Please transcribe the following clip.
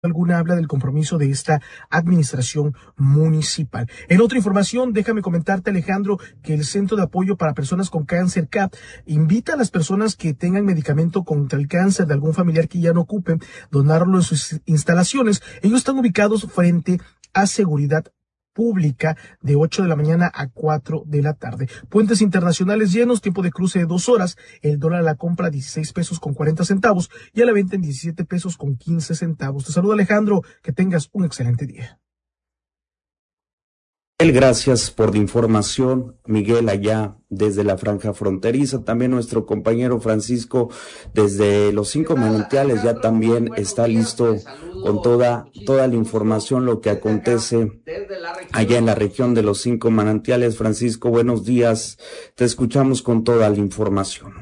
alguna habla del compromiso de esta administración municipal. En otra información, déjame comentarte, Alejandro, que el Centro de Apoyo para Personas con Cáncer, CAP, invita a las personas que tengan medicamento contra el cáncer de algún familiar que ya no ocupen, donarlo en sus instalaciones. Ellos están ubicados frente a Seguridad Pública de 8 de la mañana a 4 de la tarde. Puentes internacionales llenos, tiempo de cruce de 2 horas, el dólar a la compra 16 pesos con 40 centavos y a la venta en 17 pesos con 15 centavos. Te saludo, Alejandro, que tengas un excelente día. Gracias por la información, Miguel, allá desde la franja fronteriza. También nuestro compañero Francisco desde los 5 manantiales ya también está listo con toda la información, lo que acontece allá en la región de los 5 manantiales. Francisco, buenos días, te escuchamos con toda la información.